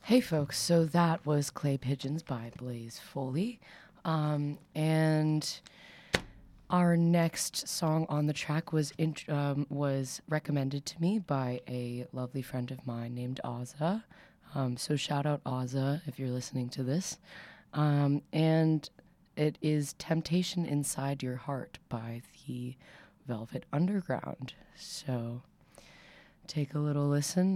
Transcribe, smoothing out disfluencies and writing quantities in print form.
Hey folks, so that was Clay Pigeons by Blaze Foley. And our next song on the track was recommended to me by a lovely friend of mine named Ozza. So shout out Ozza if you're listening to this. And it is Temptation Inside Your Heart by the Velvet Underground. So take a little listen